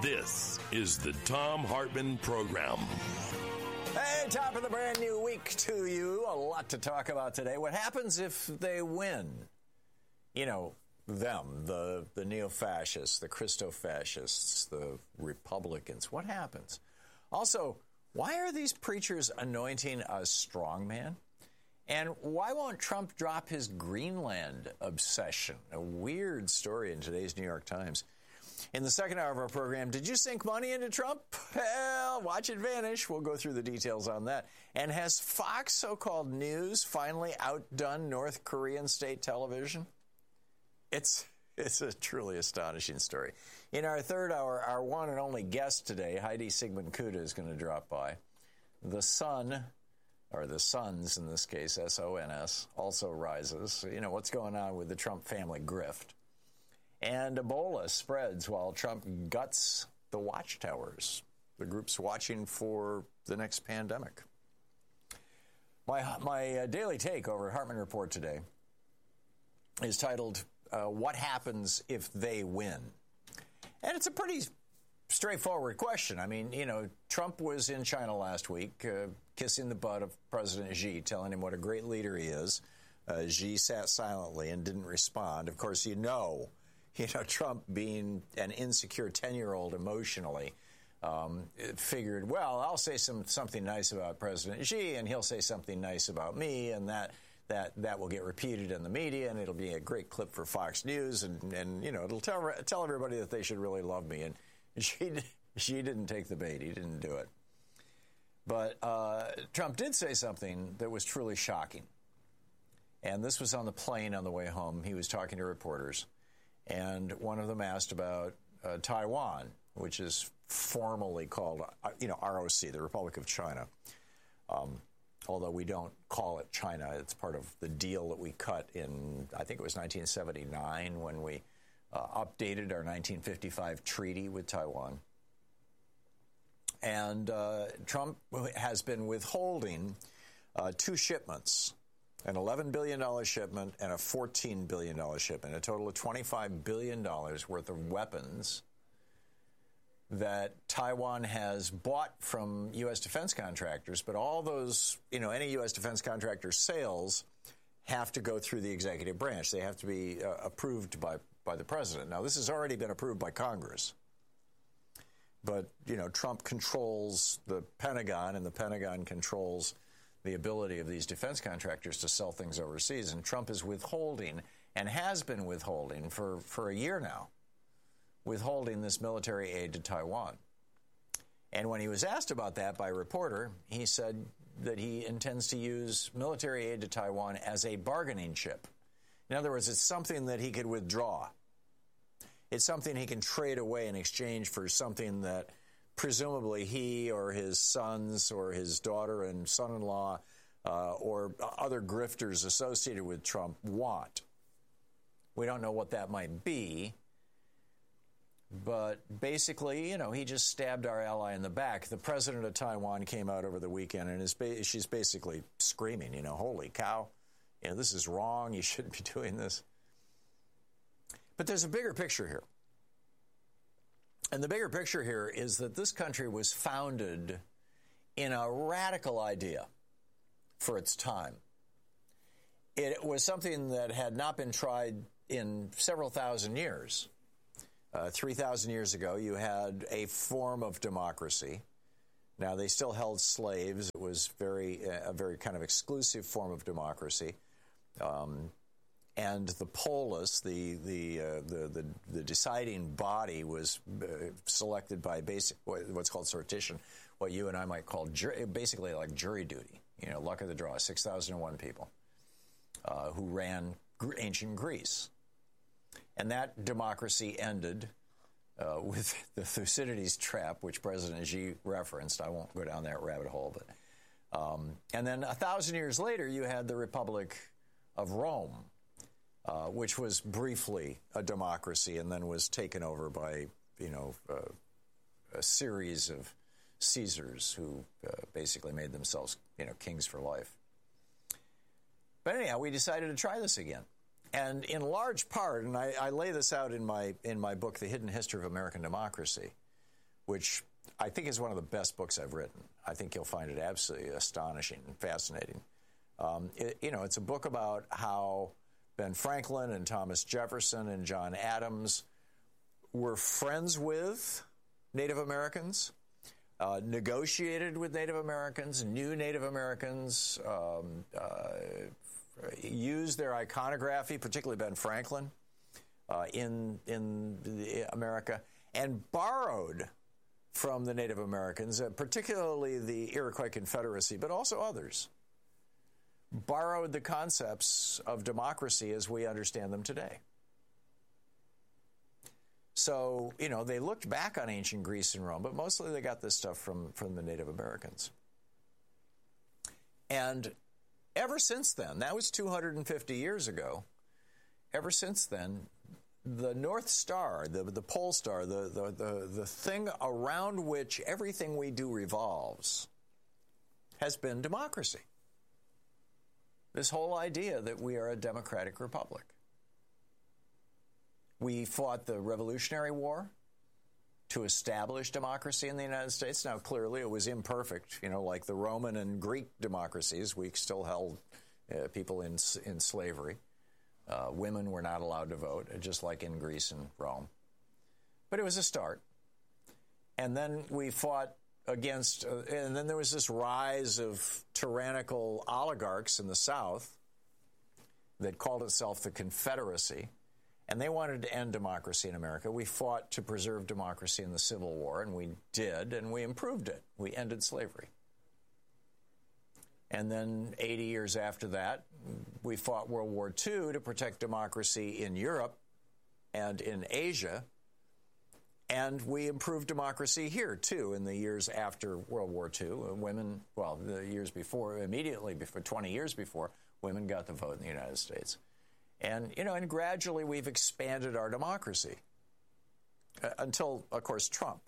This is the Thom Hartmann Program. Hey, top of the brand new week to you. A lot to talk about today. What happens if they win? You know, them, the neo-fascists, the Christo-fascists, the Republicans. What happens? Also, why are these preachers anointing a strongman? And why won't Trump drop his Greenland obsession? A weird story in today's New York Times. In the second hour of our program, did you sink money into Trump? Well, watch it vanish. We'll go through the details on that. And has Fox so-called news finally outdone North Korean state television? It's a truly astonishing story. In our third hour, our one and only guest today, Heidi Sigmund-Kuda, is going to drop by. The sun, or the sons in this case, S-O-N-S, also rises. You know, what's going on with the Trump family grift? And Ebola spreads while Trump guts the watchtowers, the groups watching for the next pandemic. My daily take over at Hartmann Report today is titled, What Happens If They Win? And it's a pretty straightforward question. I mean, you know, Trump was in China last week, kissing the butt of President Xi, telling him what a great leader he is. Xi sat silently and didn't respond. Of course, you know, Trump being an insecure 10-year-old emotionally, figured, well, I'll say something nice about President Xi, and he'll say something nice about me, and that will get repeated in the media, and it'll be a great clip for Fox News, and you know, it'll tell everybody that they should really love me. And Xi didn't take the bait. He didn't do it. But Trump did say something that was truly shocking. And this was on the plane on the way home. He was talking to reporters. And one of them asked about Taiwan, which is formally called, ROC, the Republic of China. Although we don't call it China, it's part of the deal that we cut in, I think it was 1979, when we updated our 1955 treaty with Taiwan. And Trump has been withholding two shipments, an $11 billion shipment and a $14 billion shipment, a total of $25 billion worth of weapons that Taiwan has bought from U.S. defense contractors. But all those, any U.S. defense contractor sales have to go through the executive branch. They have to be approved by the president. Now, this has already been approved by Congress. But, Trump controls the Pentagon, and the Pentagon controls the ability of these defense contractors to sell things overseas. And Trump is withholding, and has been withholding for a year now, withholding this military aid to Taiwan. And when he was asked about that by a reporter, he said that he intends to use military aid to Taiwan as a bargaining chip. In other words, it's something that he could withdraw. It's something he can trade away in exchange for something that presumably he or his sons or his daughter and son-in-law or other grifters associated with Trump want. We don't know what that might be, but basically, he just stabbed our ally in the back. The president of Taiwan came out over the weekend, and she's basically screaming, holy cow, this is wrong, you shouldn't be doing this. But there's a bigger picture here. And the bigger picture here is that this country was founded in a radical idea for its time. It was something that had not been tried in several thousand years. 3,000 years ago, you had a form of democracy. Now, they still held slaves. It was a very kind of exclusive form of democracy. And the polis, the deciding body, was selected by what's called sortition, what you and I might call basically like jury duty. Luck of the draw. 6,001 people who ran ancient Greece, and that democracy ended with the Thucydides trap, which President Xi referenced. I won't go down that rabbit hole, but and then 1,000 years later, you had the Republic of Rome. Which was briefly a democracy and then was taken over by, a series of Caesars who basically made themselves, kings for life. But anyhow, we decided to try this again. And in large part, and I lay this out in my book, The Hidden History of American Democracy, which I think is one of the best books I've written. I think you'll find it absolutely astonishing and fascinating. It's a book about how Ben Franklin and Thomas Jefferson and John Adams were friends with Native Americans, negotiated with Native Americans, knew Native Americans, used their iconography, particularly Ben Franklin, in America, and borrowed from the Native Americans, particularly the Iroquois Confederacy, but also others, borrowed the concepts of democracy as we understand them today. So, they looked back on ancient Greece and Rome, but mostly they got this stuff from the Native Americans. And ever since then, that was 250 years ago, ever since then, the North Star, the pole star, the thing around which everything we do revolves, has been democracy. This whole idea that we are a democratic republic. We fought the Revolutionary War to establish democracy in the United States. Now, clearly, it was imperfect. Like the Roman and Greek democracies, we still held people in slavery. Women were not allowed to vote, just like in Greece and Rome. But it was a start. And then we fought against, and then there was this rise of tyrannical oligarchs in the South that called itself the Confederacy. And they wanted to end democracy in America. We fought to preserve democracy in the Civil War, and we did, and we improved it. We ended slavery. And then 80 years after that, we fought World War II to protect democracy in Europe and in Asia. And we improved democracy here, too, in the years after World War II. Women, the years before, immediately before, 20 years before, women got the vote in the United States. And, and gradually we've expanded our democracy until, of course, Trump.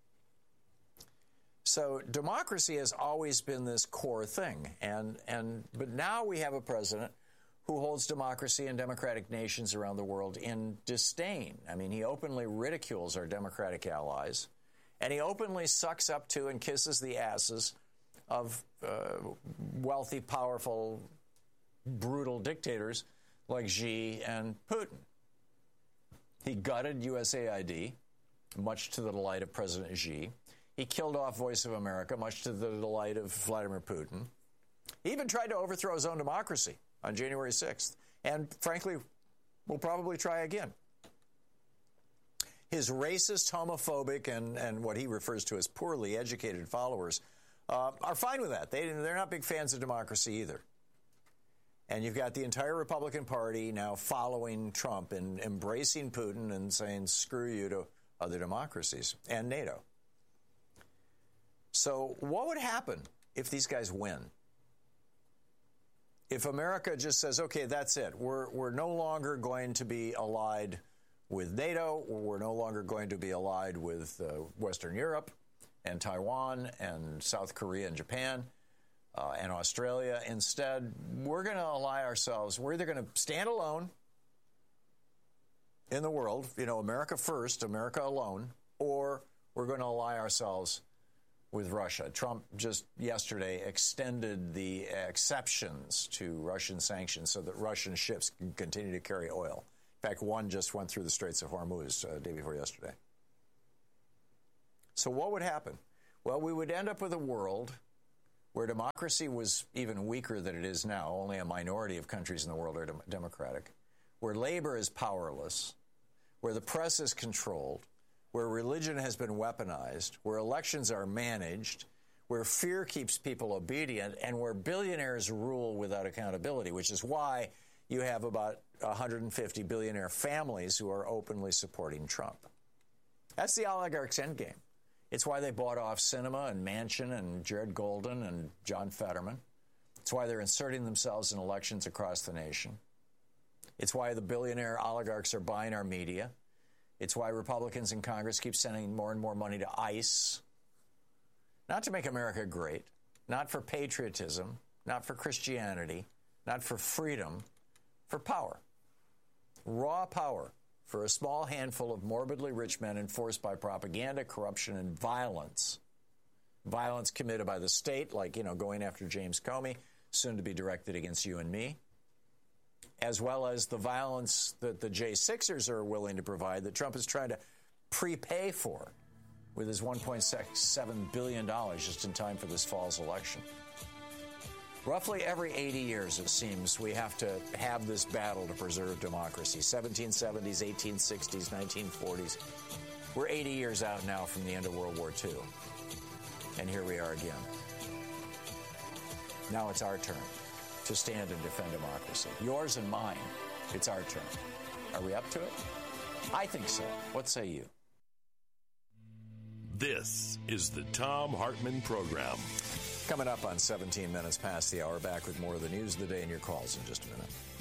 So democracy has always been this core thing. But now we have a president who holds democracy and democratic nations around the world in disdain. I mean, he openly ridicules our democratic allies, and he openly sucks up to and kisses the asses of wealthy, powerful, brutal dictators like Xi and Putin. He gutted USAID, much to the delight of President Xi. He killed off Voice of America, much to the delight of Vladimir Putin. He even tried to overthrow his own democracy on January 6th, and frankly, will probably try again. His racist, homophobic, and what he refers to as poorly educated followers are fine with that. They're not big fans of democracy either. And you've got the entire Republican Party now following Trump and embracing Putin and saying, screw you to other democracies and NATO. So what would happen if these guys win? If America just says, okay, that's it. We're no longer going to be allied with NATO, or we're no longer going to be allied with Western Europe and Taiwan and South Korea and Japan, and Australia. Instead, we're going to ally ourselves. We're either going to stand alone in the world, America first, America alone, or we're going to ally ourselves with Russia. Trump just yesterday extended the exceptions to Russian sanctions so that Russian ships can continue to carry oil. In fact, one just went through the Straits of Hormuz day before yesterday. So what would happen? Well, we would end up with a world where democracy was even weaker than it is now. Only a minority of countries in the world are democratic. Where labor is powerless, where the press is controlled, where religion has been weaponized, where elections are managed, where fear keeps people obedient, and where billionaires rule without accountability, which is why you have about 150 billionaire families who are openly supporting Trump. That's the oligarchs' endgame. It's why they bought off Sinema and Manchin and Jared Golden and John Fetterman. It's why they're inserting themselves in elections across the nation. It's why the billionaire oligarchs are buying our media. It's why Republicans in Congress keep sending more and more money to ICE. Not to make America great, not for patriotism, not for Christianity, not for freedom, for power. Raw power for a small handful of morbidly rich men enforced by propaganda, corruption, and violence. Violence committed by the state, like, going after James Comey, soon to be directed against you and me, as well as the violence that the J6ers are willing to provide that Trump is trying to prepay for with his $1.67 billion just in time for this fall's election. Roughly every 80 years, it seems, we have to have this battle to preserve democracy. 1770s, 1860s, 1940s. We're 80 years out now from the end of World War II. And here we are again. Now it's our turn to stand and defend democracy. Yours and mine. It's our turn. Are we up to it? I think so. What say you? This is the Thom Hartmann Program. Coming up on 17 minutes past the hour, back with more of the news of the day and your calls in just a minute.